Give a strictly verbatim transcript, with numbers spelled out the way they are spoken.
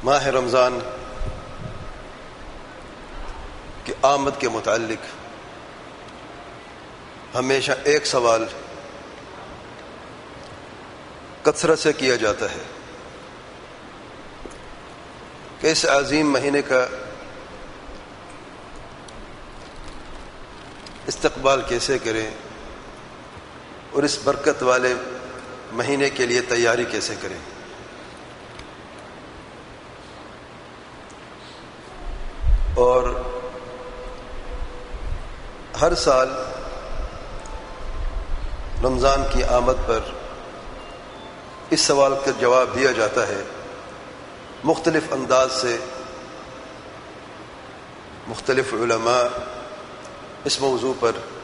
माह रमज़ान की आमद के मुताल्लिक हमेशा एक सवाल कसरत से किया जाता है कि इस अजीम महीने का इस्तकबाल कैसे करें और इस बरकत वाले महीने के लिए तैयारी कैसे करें। और हर साल रमज़ान की आमद पर इस सवाल का जवाब दिया जाता है मुख्तलिफ अंदाज से। मुख्तलिफ उलमा इस मौजू पर